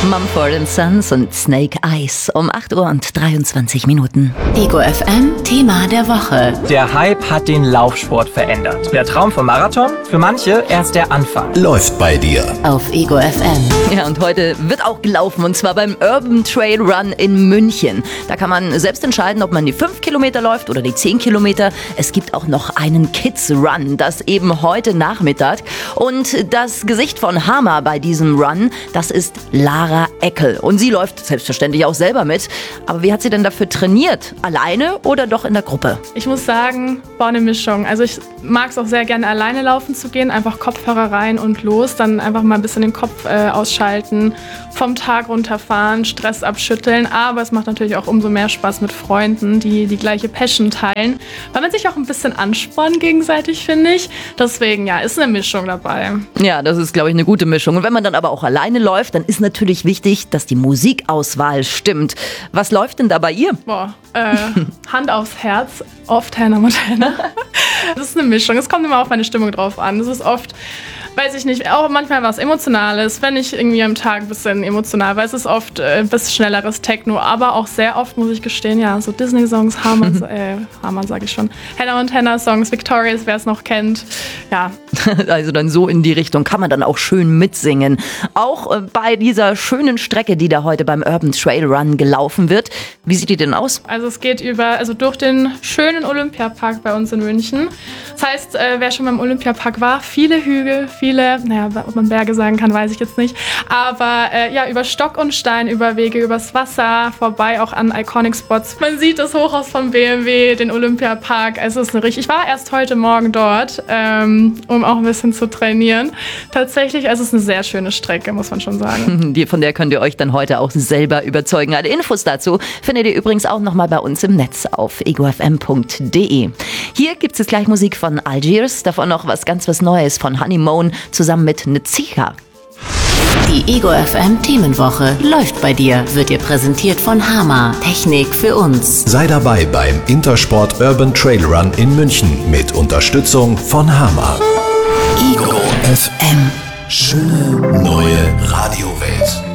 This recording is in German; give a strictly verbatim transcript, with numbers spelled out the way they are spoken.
Mumford and Sons und Snake Eyes um acht Uhr und dreiundzwanzig Minuten. Ego F M, Thema der Woche. Der Hype hat den Laufsport verändert. Der Traum vom Marathon? Für manche erst der Anfang. Läuft bei dir. Auf Ego F M. Ja, und heute wird auch gelaufen, und zwar beim Urban Trail Run in München. Da kann man selbst entscheiden, ob man die fünf Kilometer läuft oder die zehn Kilometer. Es gibt auch noch einen Kids Run, das eben heute Nachmittag. Und das Gesicht von Hama bei diesem Run, das ist Lara Eckel. Und sie läuft selbstverständlich auch selber mit. Aber wie hat sie denn dafür trainiert? Alleine oder doch in der Gruppe? Ich muss sagen, war eine Mischung. Also ich mag es auch sehr gerne, alleine laufen zu gehen. Einfach Kopfhörer rein und los. Dann einfach mal ein bisschen den Kopf äh, ausschalten, vom Tag runterfahren, Stress abschütteln. Aber es macht natürlich auch umso mehr Spaß mit Freunden, die die gleiche Passion teilen. Weil man sich auch ein bisschen anspornt gegenseitig, finde ich. Deswegen, ja, ist eine Mischung dabei. Ja, das ist, glaube ich, eine gute Mischung. Und wenn man dann aber auch alleine läuft, dann ist natürlich wichtig, dass die Musikauswahl stimmt. Was läuft denn da bei ihr? Boah, äh, Hand aufs Herz, oft Hannah Montana. Das ist eine Mischung. Es kommt immer auf meine Stimmung drauf an. Das ist oft, weiß ich nicht, auch manchmal was Emotionales, wenn ich irgendwie am Tag ein bisschen emotional war. Es ist oft äh, ein bisschen schnelleres Techno, aber auch sehr oft, muss ich gestehen, ja, so Disney-Songs, Hammer, äh, Hammer sage ich schon, Hannah Montana-Songs, Victorious, wer es noch kennt, ja. Also dann so in die Richtung kann man dann auch schön mitsingen. Auch äh, bei dieser schönen Strecke, die da heute beim Urban Trail Run gelaufen wird. Wie sieht die denn aus? Also es geht über, also durch den schönen Olympiapark bei uns in München. Das heißt, äh, wer schon beim Olympiapark war, viele Hügel, viele, naja, ob man Berge sagen kann, weiß ich jetzt nicht. Aber äh, ja, über Stock und Stein, über Wege, übers Wasser, vorbei auch an Iconic Spots. Man sieht das Hochhaus vom B M W, den Olympiapark. Also es ist eine richtig. Ich war erst heute Morgen dort, ähm, um auch ein bisschen zu trainieren. Tatsächlich, also es ist eine sehr schöne Strecke, muss man schon sagen. Die, von der könnt ihr euch dann heute auch selber überzeugen. Alle Infos dazu findet ihr übrigens auch nochmal bei uns im Netz auf ego f m punkt d e. Hier gibt es jetzt gleich Musik von Algiers, davon noch was ganz was Neues von Honeymoon zusammen mit Nezika. Die Ego F M Themenwoche läuft bei dir, wird dir präsentiert von Hama. Technik für uns. Sei dabei beim Intersport Urban Trail Run in München mit Unterstützung von Hama. Ego F M. Schöne neue Radiowelt.